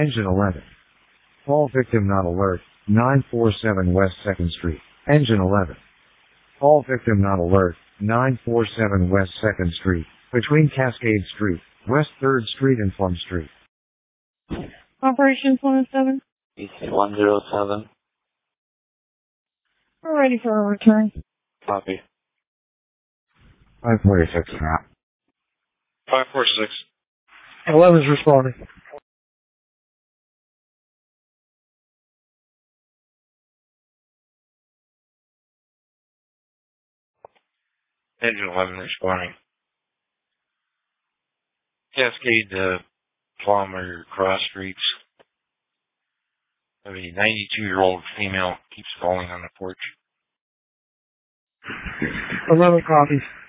Engine 11. Call victim not alert, 947 West 2nd Street. Engine 11. Call victim not alert, 947 West 2nd Street, between Cascade Street, West 3rd Street and Plum Street. Operations 107. EC 107. We're ready for a return. Copy. 546 now. 546. 11's responding. Engine 11 responding. Cascade, Plum or Cross Streets. A 92-year-old female keeps falling on the porch. 11 copies.